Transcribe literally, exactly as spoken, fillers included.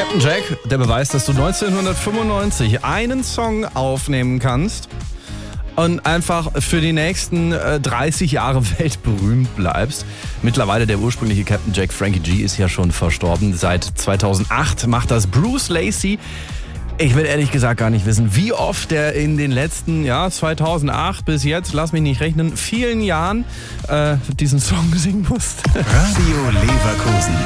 Captain Jack, der Beweis, dass du neunzehnhundertfünfundneunzig einen Song aufnehmen kannst und einfach für die nächsten äh, dreißig Jahre weltberühmt bleibst. Mittlerweile der ursprüngliche Captain Jack, Frankie G, ist ja schon verstorben. Seit zweitausendacht macht das Bruce Lacey. Ich will ehrlich gesagt gar nicht wissen, wie oft er in den letzten, ja, zweitausendacht bis jetzt, lass mich nicht rechnen, vielen Jahren äh, diesen Song singen musste. Radio Leverkusen.